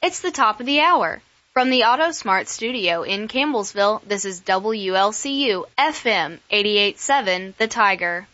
It's the top of the hour. From the AutoSmart studio in Campbellsville, this is WLCU FM 88.7 The Tiger.